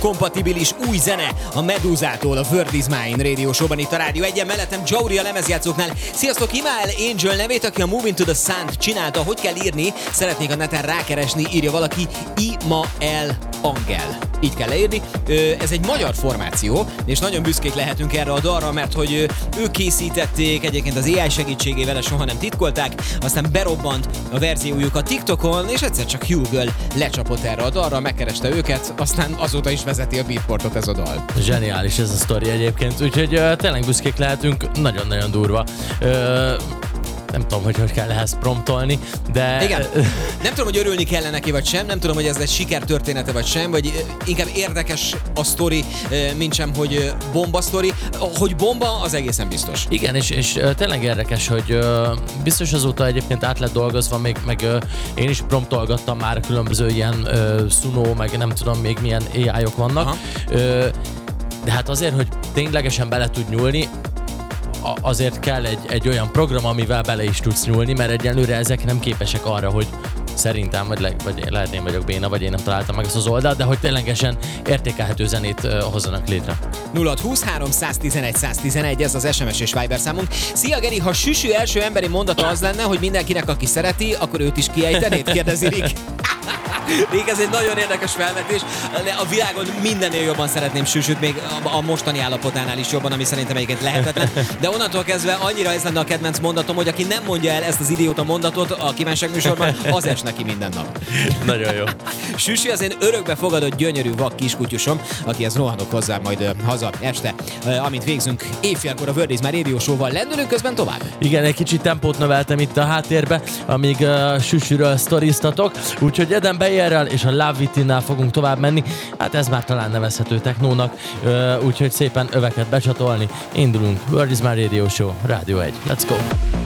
kompatibilis új zene a Medúzától a Word is Mine Radio Show-ban itt a Rádió 1-en, mellettem Jory a lemezjátszóknál. Sziasztok, Imael Angel nevét, aki a Moving to the Sun csinálta. Hogy kell írni? Szeretnék a neten rákeresni, írja valaki, Imael Angel. Így kell leírni. Ez egy magyar formáció, és nagyon büszkék lehetünk erre a dalra, mert hogy ők készítették, egyébként az AI segítségével, ezt soha nem titkolták, aztán berobbant a verziójuk a TikTokon, és egyszer csak Hugh lecsapott erre a dalra, megkereste őket, aztán azóta is vezeti a Beatportot ez a dal. Zseniális ez a sztori egyébként, úgyhogy tényleg büszkék lehetünk, nagyon-nagyon durva. Nem tudom, hogy kell ehhez promptolni, de... Igen. Nem tudom, hogy örülni kell neki vagy sem, nem tudom, hogy ez egy sikertörténete vagy sem, vagy inkább érdekes a sztori, mint sem, hogy bomba sztori. Hogy bomba, az egészen biztos. Igen, és tényleg érdekes, hogy biztos azóta egyébként át lett dolgozva, meg én is promptolgattam már különböző ilyen Suno, meg nem tudom még milyen AI-ok vannak. De hát azért, hogy ténylegesen bele tud nyúlni, azért kell egy olyan program, amivel bele is tudsz nyúlni, mert egyelőre ezek nem képesek arra, hogy szerintem, vagy lehet én vagyok béna, vagy én nem találtam meg ezt az oldalt, de hogy ténylegesen értékelhető zenét hozzanak létre. 0620 311 111, ez az SMS és Viber számunk. Szia Geri, ha Süsű első emberi mondata az lenne, hogy mindenkinek, aki szereti, akkor őt is kiejtenéd? Kérdezi Rik. Rik, ez egy nagyon érdekes felvetés. A világon mindennél jobban szeretném Süsűt, még a mostani állapotánál is jobban, ami szerintem egyébként lehetetlen. De onnantól kezdve annyira ez lenne a kedvenc mondatom, hogy aki nem mondja el ezt az idióta mondatot a Kívánság műsorban, az es neki minden nap. Nagyon jó. Süsű az én örökbe fogadott gyönyörű vak kiskutyusom, akihez rohanok hozzá majd haza este, amint végzünk éjfélkor a Word is Mine Radio Show-val. Lendülünk közben tovább. Igen, egy kicsit tempót növeltem itt a háttérbe, amíg Süsűről sztoriztatok, úgyhogy Eden Bayerrel és a Love It-nál fogunk tovább menni. Hát ez már talán nevezhető technónak, úgyhogy szépen öveket becsatolni. Indulunk. Word is Mine Radio Show, Rádió 1. Let's go!